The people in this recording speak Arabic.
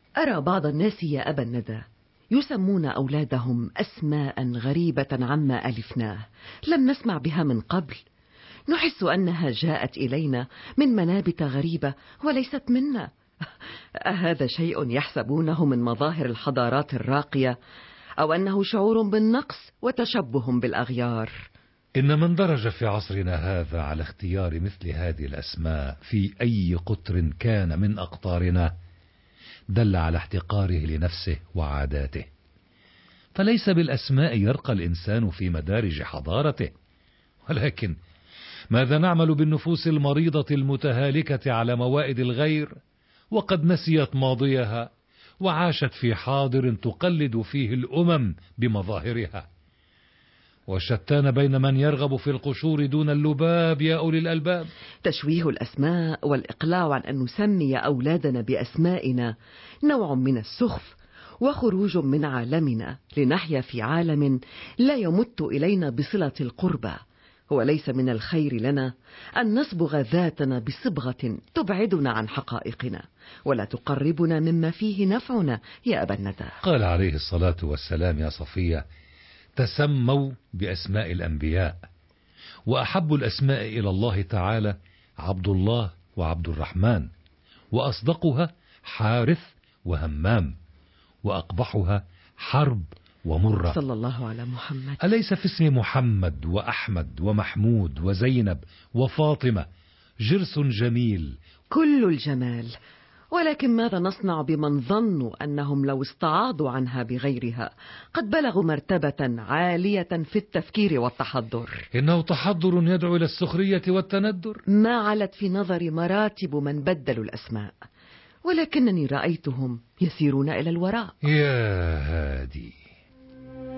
أرى بعض الناس يا أبا الندى يسمون أولادهم أسماء غريبة عما ألفناه، لم نسمع بها من قبل. نحس أنها جاءت إلينا من منابت غريبة وليست منا. أهذا شيء يحسبونه من مظاهر الحضارات الراقية، أو أنه شعور بالنقص وتشبه بالأغيار؟ إن من درج في عصرنا هذا على اختيار مثل هذه الأسماء في أي قطر كان من أقطارنا دل على احتقاره لنفسه وعاداته، فليس بالأسماء يرقى الإنسان في مدارج حضارته، ولكن ماذا نعمل بالنفوس المريضة المتهالكة على موائد الغير وقد نسيت ماضيها وعاشت في حاضر تقلد فيه الأمم بمظاهرها؟ وشتان بين من يرغب في القشور دون اللباب يا أولي الألباب. تشويه الأسماء والإقلاع عن أن نسمي أولادنا بأسمائنا نوع من السخف وخروج من عالمنا لنحيا في عالم لا يمت إلينا بصلة القربى. وليس من الخير لنا أن نصبغ ذاتنا بصبغة تبعدنا عن حقائقنا ولا تقربنا مما فيه نفعنا يا أبا الندى. قال عليه الصلاة والسلام: يا صفية، تسموا بأسماء الأنبياء، وأحب الأسماء إلى الله تعالى عبد الله وعبد الرحمن، وأصدقها حارث وهمام، وأقبحها حرب ومرة. صلى الله على محمد. أليس في اسم محمد وأحمد ومحمود وزينب وفاطمة جرس جميل؟ كل الجمال، ولكن ماذا نصنع بمن ظنوا أنهم لو استعاضوا عنها بغيرها قد بلغوا مرتبة عالية في التفكير والتحضر؟ إنه تحضر يدعو إلى السخرية والتندر. ما علت في نظري مراتب من بدلوا الأسماء، ولكنني رأيتهم يسيرون إلى الوراء. يا